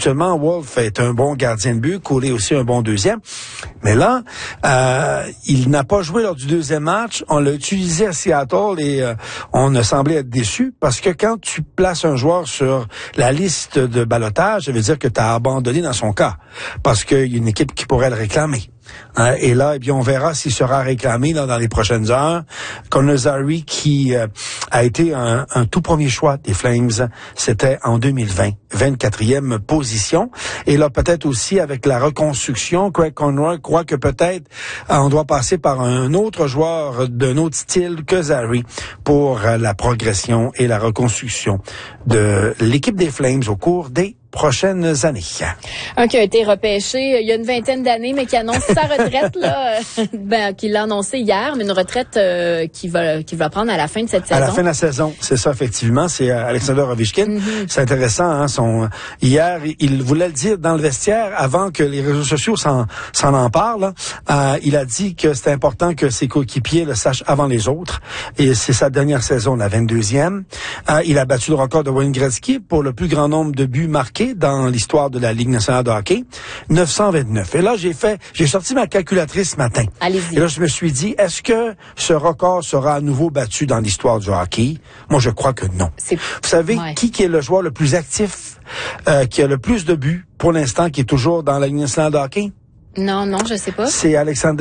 habituellement, Wolf est un bon gardien de but, Cooley aussi un bon deuxième. Mais là, il n'a pas joué lors du deuxième match. On l'a utilisé à Seattle et on a semblé être déçus parce que quand tu places un joueur sur la liste de ballottage, ça veut dire que tu as abandonné dans son cas parce qu'il y a une équipe qui pourrait le réclamer. Et là, eh bien, on verra s'il sera réclamé là, dans les prochaines heures. Connor Zary, qui a été un tout premier choix des Flames, c'était en 2020, 24e position. Et là, peut-être aussi avec la reconstruction, Craig Conroy croit que peut-être on doit passer par un autre joueur d'un autre style que Zary pour la progression et la reconstruction de l'équipe des Flames au cours des prochaines années. Un qui a été repêché il y a une vingtaine d'années, mais qui annonce sa retraite, là, qu'il l'a annoncé hier, mais une retraite qu'il va prendre à la fin de cette saison. À la fin de la saison, c'est ça, effectivement. C'est Alexander Ovechkin. Mm-hmm. C'est intéressant, hein, hier, il voulait le dire dans le vestiaire avant que les réseaux sociaux s'en en parlent. Il a dit que c'était important que ses coéquipiers le sachent avant les autres. Et c'est sa dernière saison, la 22e. Il a battu le record de Wayne Gretzky pour le plus grand nombre de buts marqués dans l'histoire de la Ligue nationale de hockey, 929. Et là, j'ai sorti ma calculatrice ce matin. Allez-y. Et là, je me suis dit, est-ce que ce record sera à nouveau battu dans l'histoire du hockey? Moi, je crois que non. Vous savez, qui est le joueur le plus actif, qui a le plus de buts pour l'instant, qui est toujours dans la Ligue nationale de hockey? Non, je sais pas. C'est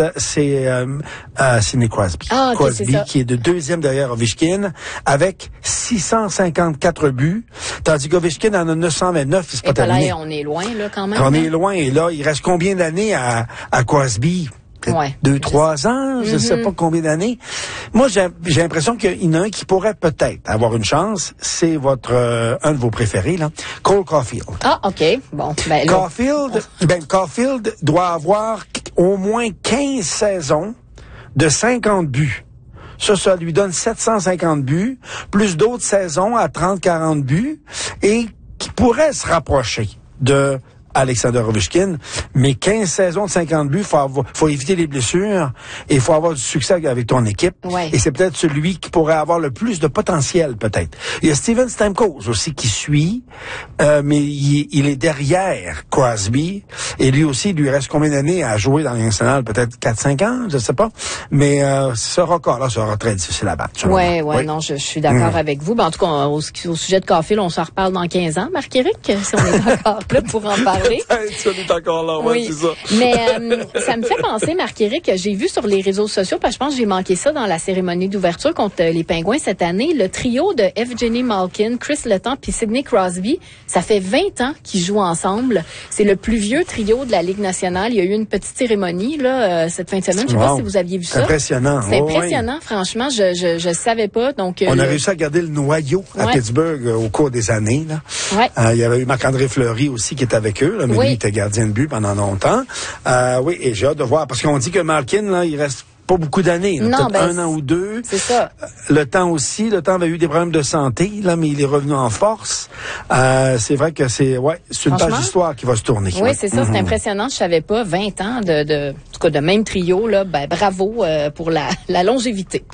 Sidney Crosby. Okay, Crosby, qui est de deuxième derrière Ovechkin, avec 654 buts, tandis qu'Ovechkin en a 929, c'est pas terminé. Là, on est loin, là, quand même. On est loin, et là, il reste combien d'années à Crosby? 2-3 ans, je sais pas combien d'années. Moi, j'ai l'impression qu'il y en a un qui pourrait peut-être avoir une chance. C'est un de vos préférés, là, Cole Caulfield. Ah, OK. Bon, Caulfield doit avoir au moins 15 saisons de 50 buts. Ça lui donne 750 buts, plus d'autres saisons à 30-40 buts, et qui pourrait se rapprocher de Alexander Ovechkin, mais 15 saisons de 50 buts, faut éviter les blessures et il faut avoir du succès avec ton équipe. Ouais. Et c'est peut-être celui qui pourrait avoir le plus de potentiel, peut-être. Il y a Steven Stamkos aussi qui suit, mais il est derrière Crosby. Et lui aussi, il lui reste combien d'années à jouer dans la Ligue nationale? Peut-être 4-5 ans, je sais pas. Mais ce record-là sera très difficile à battre. Oui, non, je suis d'accord avec vous. Ben, en tout cas, au sujet de Caulfield, on s'en reparle dans 15 ans, Marc-Éric, si on est encore là pour en parler. Tu es encore là, oui, c'est ça. Mais ça me fait penser, Marc-Éric, que j'ai vu sur les réseaux sociaux, parce que je pense que j'ai manqué ça dans la cérémonie d'ouverture contre les Pingouins cette année, le trio de Evgeny Malkin, Chris Letang puis Sidney Crosby, ça fait 20 ans qu'ils jouent ensemble. C'est le plus vieux trio de la Ligue nationale. Il y a eu une petite cérémonie là cette fin de semaine. Je ne sais pas si vous aviez vu ça. Impressionnant. C'est impressionnant, franchement. Je savais pas. Donc on a réussi à garder le noyau à Pittsburgh au cours des années. Là. Ouais. Il y avait eu Marc-André Fleury aussi qui était avec eux. Là, mais lui, il était gardien de but pendant longtemps. Oui, et j'ai hâte de voir, parce qu'on dit que Malkin, là, il reste pas beaucoup d'années, peut-être 1 an ou 2. C'est ça. Le temps avait eu des problèmes de santé, là, mais il est revenu en force. C'est vrai que c'est une page d'histoire qui va se tourner. Oui, c'est ça, c'est impressionnant. Je savais pas, 20 ans de même trio, là, bravo pour la longévité.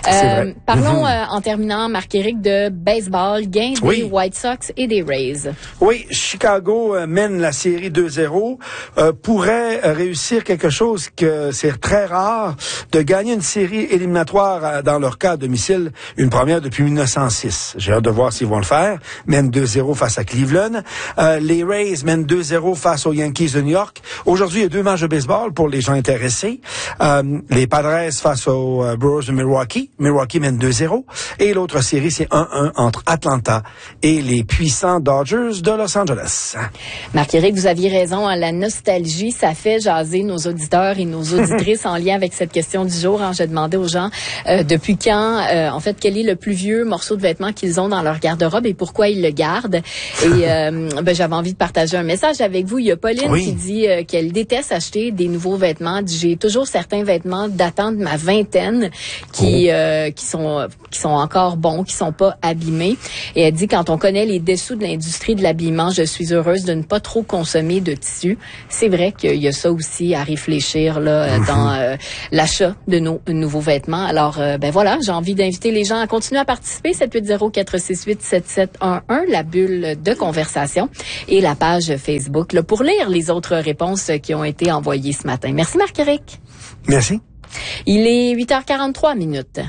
Parlons en terminant, Marc-Éric, de baseball, gain des White Sox et des Rays. Oui, Chicago mène la série 2-0, pourrait réussir quelque chose que c'est très rare, de gagner une série éliminatoire dans leur cas à domicile, une première depuis 1906. J'ai hâte de voir s'ils vont le faire. Mènent 2-0 face à Cleveland. Les Rays mènent 2-0 face aux Yankees de New York. Aujourd'hui, il y a 2 matchs de baseball pour les gens intéressés. Les Padres face aux Brewers de Milwaukee. Milwaukee mène 2-0. Et l'autre série, c'est 1-1 entre Atlanta et les puissants Dodgers de Los Angeles. Marc-Éric, vous aviez raison. La nostalgie, ça fait jaser nos auditeurs et nos auditrices en lien avec cette question du jour. Je demandais aux gens depuis quand, en fait, quel est le plus vieux morceau de vêtements qu'ils ont dans leur garde-robe et pourquoi ils le gardent. Et j'avais envie de partager un message avec vous. Il y a Pauline qui dit qu'elle déteste acheter des nouveaux vêtements. J'ai toujours certains vêtements datant de ma vingtaine qui sont encore bons, qui sont pas abîmés. Et elle dit, quand on connaît les dessous de l'industrie de l'habillement, je suis heureuse de ne pas trop consommer de tissu. C'est vrai qu'il y a ça aussi à réfléchir là dans l'achat l'achat de nos nouveaux vêtements. Alors, voilà, j'ai envie d'inviter les gens à continuer à participer. 780-468-7711, la bulle de conversation et la page Facebook là, pour lire les autres réponses qui ont été envoyées ce matin. Merci Marc-Éric. Merci. Il est 8h43 minutes.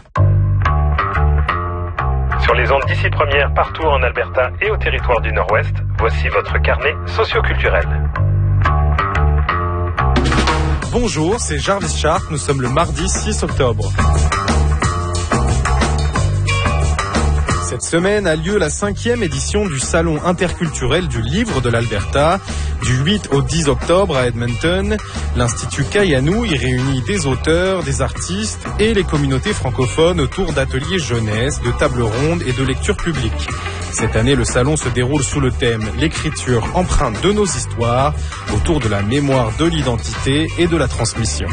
Sur les ondes d'ici première, partout en Alberta et au territoire du Nord-Ouest, voici votre carnet socioculturel. Bonjour, c'est Jarvis Shark, nous sommes le mardi 6 octobre. Cette semaine a lieu la 5e édition du Salon interculturel du livre de l'Alberta. Du 8 au 10 octobre à Edmonton, l'Institut Kayanou y réunit des auteurs, des artistes et les communautés francophones autour d'ateliers jeunesse, de tables rondes et de lectures publiques. Cette année, le salon se déroule sous le thème « L'écriture empreinte de nos histoires » autour de la mémoire de l'identité et de la transmission.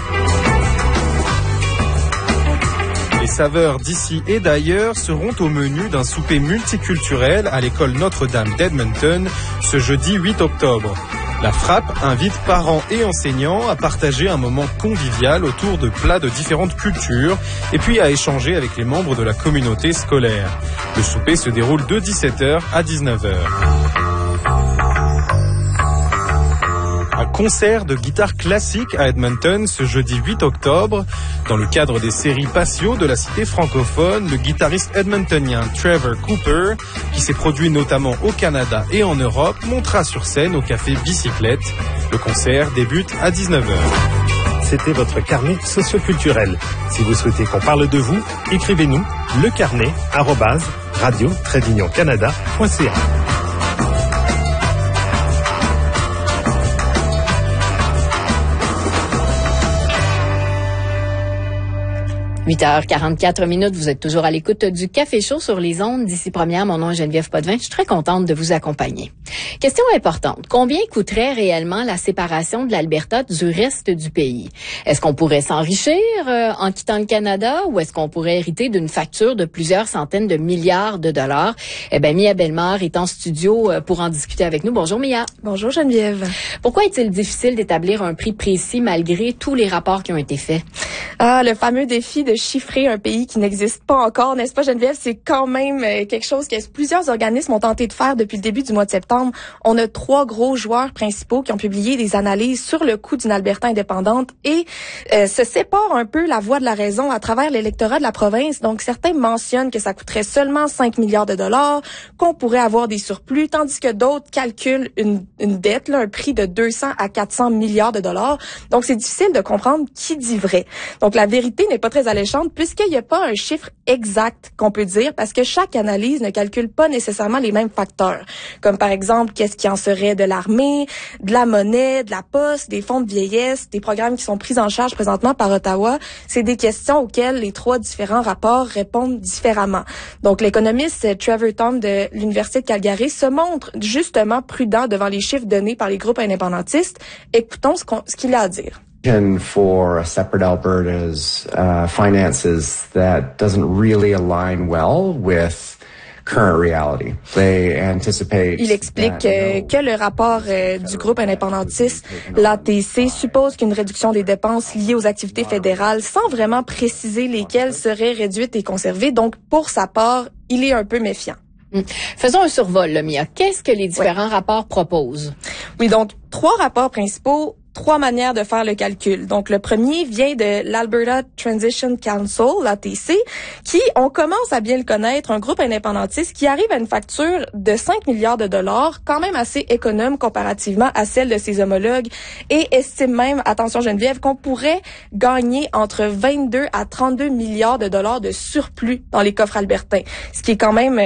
Les saveurs d'ici et d'ailleurs seront au menu d'un souper multiculturel à l'école Notre-Dame d'Edmonton ce jeudi 8 octobre. La Frappe invite parents et enseignants à partager un moment convivial autour de plats de différentes cultures et puis à échanger avec les membres de la communauté scolaire. Le souper se déroule de 17h à 19h. Un concert de guitare classique à Edmonton ce jeudi 8 octobre. Dans le cadre des séries Patio de la cité francophone, le guitariste edmontonien Trevor Cooper, qui s'est produit notamment au Canada et en Europe, montera sur scène au café Bicyclette. Le concert débute à 19h. C'était votre carnet socioculturel. Si vous souhaitez qu'on parle de vous, écrivez-nous lecarnet@radio-canada.ca. 8h44 minutes, vous êtes toujours à l'écoute du Café Chaud sur les ondes d'ici première. Mon nom est Geneviève Potvin. Je suis très contente de vous accompagner. Question importante. Combien coûterait réellement la séparation de l'Alberta du reste du pays? Est-ce qu'on pourrait s'enrichir en quittant le Canada ou est-ce qu'on pourrait hériter d'une facture de plusieurs centaines de milliards de dollars? Eh bien, Mia Bellemare est en studio pour en discuter avec nous. Bonjour Mia. Bonjour Geneviève. Pourquoi est-il difficile d'établir un prix précis malgré tous les rapports qui ont été faits? Ah, le fameux défi de chiffrer un pays qui n'existe pas encore, n'est-ce pas Geneviève? C'est quand même quelque chose que plusieurs organismes ont tenté de faire depuis le début du mois de septembre. On a 3 gros joueurs principaux qui ont publié des analyses sur le coût d'une Alberta indépendante et se séparent un peu la voix de la raison à travers l'électorat de la province. Donc, certains mentionnent que ça coûterait seulement 5 milliards de dollars, qu'on pourrait avoir des surplus, tandis que d'autres calculent une dette, là, un prix de 200 à 400 milliards de dollars. Donc, c'est difficile de comprendre qui dit vrai. Donc, la vérité n'est pas très alléchante puisqu'il n'y a pas un chiffre exact qu'on peut dire parce que chaque analyse ne calcule pas nécessairement les mêmes facteurs. Comme par exemple, qu'est-ce qui en serait de l'armée, de la monnaie, de la poste, des fonds de vieillesse, des programmes qui sont pris en charge présentement par Ottawa. C'est des questions auxquelles les 3 différents rapports répondent différemment. Donc, l'économiste Trevor Tom de l'Université de Calgary se montre justement prudent devant les chiffres donnés par les groupes indépendantistes. Écoutons ce qu'il a à dire. For a separate Alberta's finances that doesn't really align well with current reality. They anticipate. Il explique que le rapport du groupe indépendantiste, l'ATC, suppose qu'une réduction des dépenses liées aux activités fédérales, sans vraiment préciser lesquelles seraient réduites et conservées. Donc, pour sa part, il est un peu méfiant. Faisons un survol, là, Mia. Qu'est-ce que les différents rapports proposent? Oui, donc 3 rapports principaux. 3 manières de faire le calcul. Donc, le premier vient de l'Alberta Transition Council, l'ATC, qui, on commence à bien le connaître, un groupe indépendantiste qui arrive à une facture de 5 milliards de dollars, quand même assez économe comparativement à celle de ses homologues, et estime même, attention Geneviève, qu'on pourrait gagner entre 22 à 32 milliards de dollars de surplus dans les coffres albertains, ce qui est quand même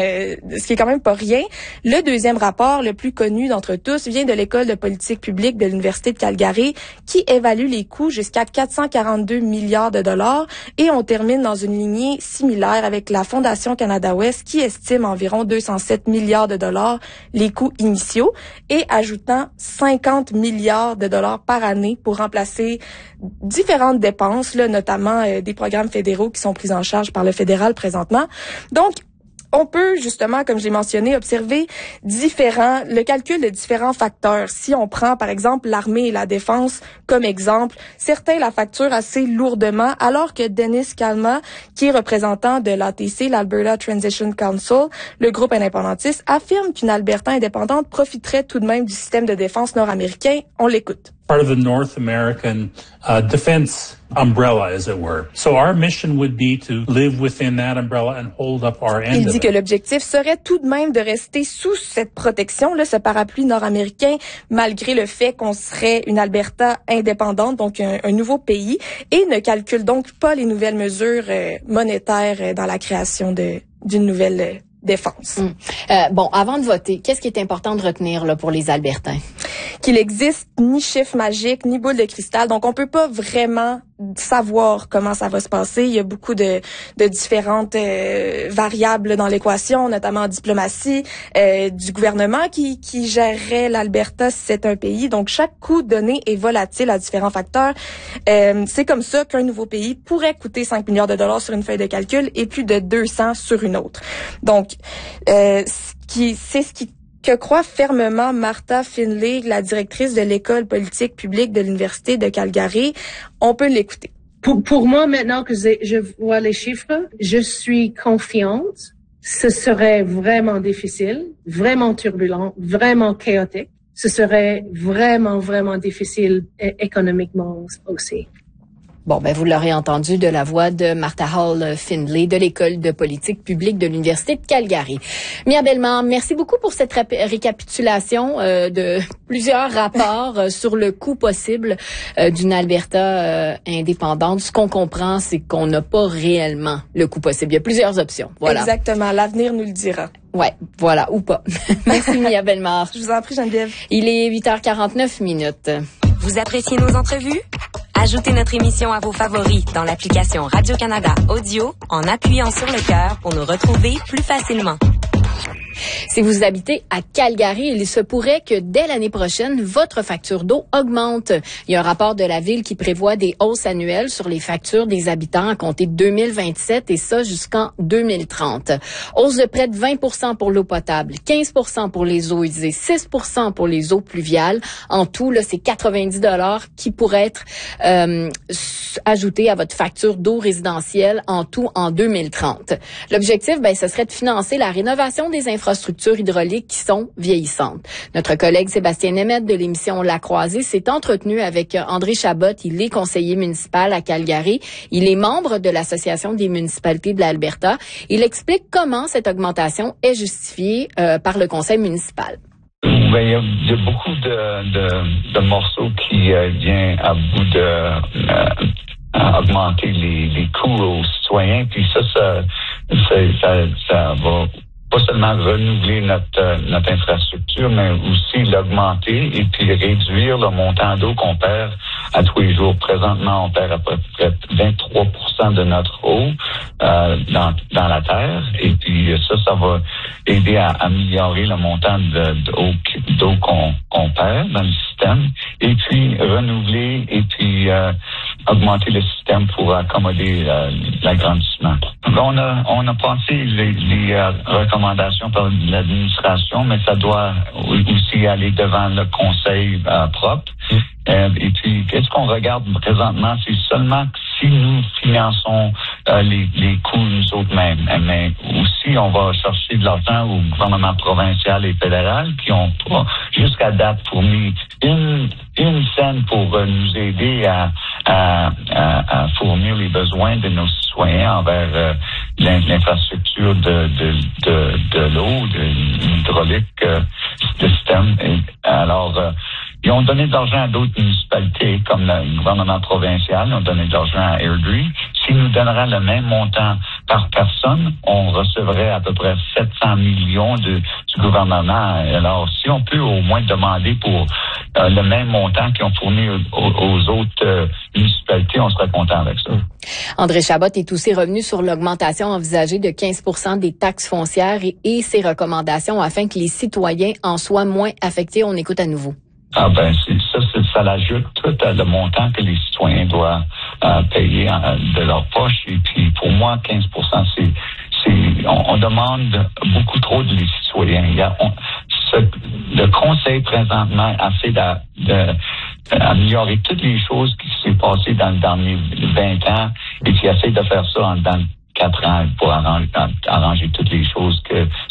pas rien. Le deuxième rapport, le plus connu d'entre tous, vient de l'École de politique publique de l'Université de Calgary, qui évalue les coûts jusqu'à 442 milliards de dollars et on termine dans une lignée similaire avec la Fondation Canada-Ouest qui estime environ 207 milliards de dollars les coûts initiaux et ajoutant 50 milliards de dollars par année pour remplacer différentes dépenses, là, notamment des programmes fédéraux qui sont pris en charge par le fédéral présentement. Donc, On peut justement, comme j'ai mentionné, observer le calcul de différents facteurs. Si on prend par exemple l'armée et la défense comme exemple, certains la facturent assez lourdement, alors que Dennis Kalma, qui est représentant de l'ATC, l'Alberta Transition Council, le groupe indépendantiste, affirme qu'une Alberta indépendante profiterait tout de même du système de défense nord-américain. On l'écoute. Part of the North American defense umbrella, as it were. So our mission would be to live within that umbrella and hold up our end. Il dit que l'objectif serait tout de même de rester sous cette protection, ce parapluie nord-américain, malgré le fait qu'on serait une Alberta indépendante, donc un nouveau pays, et ne calcule donc pas les nouvelles mesures monétaires dans la création d'une nouvelle défense. Bon, avant de voter, qu'est-ce qui est important de retenir là pour les Albertains? Qu'il existe ni chiffre magique, ni boule de cristal. Donc, on peut pas vraiment savoir comment ça va se passer. Il y a beaucoup de différentes variables dans l'équation, notamment en diplomatie, du gouvernement qui gérerait l'Alberta si c'est un pays. Donc, chaque coût donné est volatile à différents facteurs. C'est comme ça qu'un nouveau pays pourrait coûter 5 milliards de dollars sur une feuille de calcul et plus de 200 sur une autre. Donc, c'est ce que croit fermement Martha Findlay, la directrice de l'école politique publique de l'Université de Calgary. On peut l'écouter. Pour moi, maintenant que je vois les chiffres, je suis confiante. Ce serait vraiment difficile, vraiment turbulent, vraiment chaotique. Ce serait vraiment, vraiment difficile économiquement aussi. Bon, vous l'aurez entendu de la voix de Martha Hall Findlay de l'École de politique publique de l'Université de Calgary. Mia Bellemare, merci beaucoup pour cette récapitulation de plusieurs rapports sur le coût possible d'une Alberta indépendante. Ce qu'on comprend, c'est qu'on n'a pas réellement le coût possible. Il y a plusieurs options. Voilà. Exactement. L'avenir nous le dira. Ouais, voilà, ou pas. Merci Mia Bellemare. Je vous en prie, Geneviève. Il est 8h49. Vous appréciez nos entrevues? Ajoutez notre émission à vos favoris dans l'application Radio-Canada Audio en appuyant sur le cœur pour nous retrouver plus facilement. Si vous habitez à Calgary, il se pourrait que dès l'année prochaine, votre facture d'eau augmente. Il y a un rapport de la ville qui prévoit des hausses annuelles sur les factures des habitants à compter de 2027 et ça jusqu'en 2030. Hausse de près de 20% pour l'eau potable, 15% pour les eaux usées, 6% pour les eaux pluviales. En tout, là, c'est 90 $ qui pourraient être ajoutés à votre facture d'eau résidentielle en tout en 2030. L'objectif, ce serait de financer la rénovation des infrastructures hydrauliques qui sont vieillissantes. Notre collègue Sébastien Nemeth de l'émission La Croisée s'est entretenu avec André Chabot. Il est conseiller municipal à Calgary. Il est membre de l'Association des municipalités de l'Alberta. Il explique comment cette augmentation est justifiée par le conseil municipal. Il y a beaucoup de morceaux qui viennent à bout de augmenter les coûts aux citoyens. Puis ça va pas seulement renouveler notre infrastructure, mais aussi l'augmenter et puis réduire le montant d'eau qu'on perd à tous les jours. Présentement, on perd à peu près 23% de notre eau dans la terre. Et puis ça va aider à améliorer le montant d'eau qu'on perd dans le système. Et puis renouveler et puis augmenter le système pour accommoder l'agrandissement. On a passé les recommandations par l'administration, mais ça doit aussi aller devant le conseil propre. Et puis, qu'est-ce qu'on regarde présentement, c'est seulement si nous finançons les coûts nous autres-mêmes. Mais aussi, on va chercher de l'argent au gouvernement provincial et fédéral qui ont pas, jusqu'à date, fourni une scène pour nous aider à fournir les besoins de nos citoyens envers l'infrastructure de l'eau, de l'hydraulique, de système. Alors, ils ont donné de l'argent à d'autres municipalités, comme le gouvernement provincial. Ils ont donné de l'argent à Airdrie. S'ils nous donneraient le même montant par personne, on recevrait à peu près 700 millions du gouvernement. Alors, si on peut au moins demander pour le même montant qu'ils ont fourni aux autres municipalités, on serait content avec ça. André Chabot est aussi revenu sur l'augmentation envisagée de 15% des taxes foncières et ses recommandations afin que les citoyens en soient moins affectés. On écoute à nouveau. Ça l'ajoute tout le montant que les citoyens doivent payer de leur poche. Et puis, pour moi, 15%, c'est on demande beaucoup trop de les citoyens. Le Conseil présentement essaie d'améliorer toutes les choses qui s'est passées dans les derniers 20 ans et qui essaie de faire ça dans 4 ans pour arranger toutes les choses que